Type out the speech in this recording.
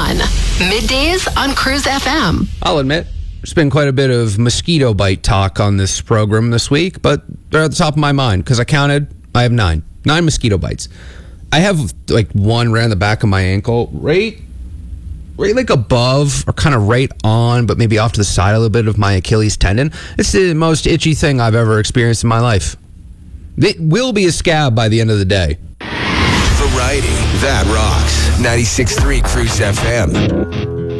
1. Middays on Cruise FM. I'll admit, there's been quite a bit of mosquito bite talk on this program this week, but they're at the top of my mind because I have 9 mosquito bites. I have like one right on the back of my ankle, right like above or kind of right on, but maybe off to the side a little bit of my Achilles tendon. It's the most itchy thing I've ever experienced in my life. It will be a scab by the end of the day. Variety that rocks. 96.3 Cruise FM.